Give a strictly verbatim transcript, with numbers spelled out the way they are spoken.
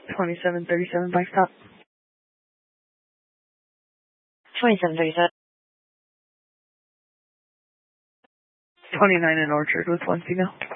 twenty-seven thirty-seven bike stop. twenty-seven thirty-seven. twenty-nine in Orchard with one female.